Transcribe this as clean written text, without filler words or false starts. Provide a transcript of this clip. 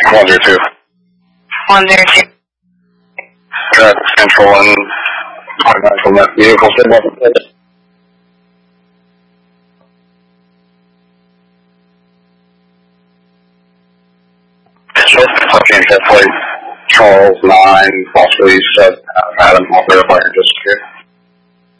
102. 102. Traffic Central and 29 from that vehicle. Fucking head plate, Charles 9, possibly said Adam, I'll verify your district.